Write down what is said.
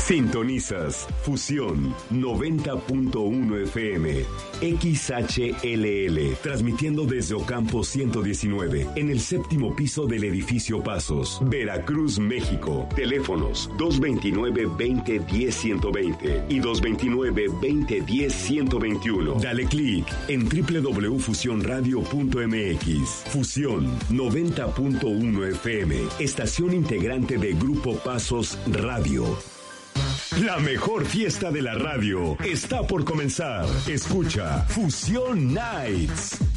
Sintonizas Fusión 90.1 FM, XHLL, transmitiendo desde Ocampo 119, en el séptimo piso del edificio Pasos, Veracruz, México. Teléfonos 229-2010-120 y 229-2010-121. Dale clic en www.fusionradio.mx. Fusión 90.1 FM, estación integrante de Grupo Pasos Radio. La mejor fiesta de la radio está por comenzar. Escucha Fusión Nights.